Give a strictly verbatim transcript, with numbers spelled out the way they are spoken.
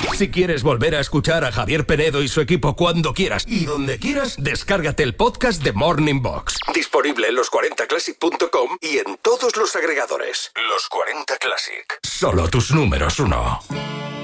Si quieres volver a escuchar a Javier Penedo y su equipo cuando quieras y donde quieras, descárgate el podcast de Morning Box. Disponible en los cuarenta classic punto com y en todos los agregadores. Los cuarenta Classic. Solo tus números uno.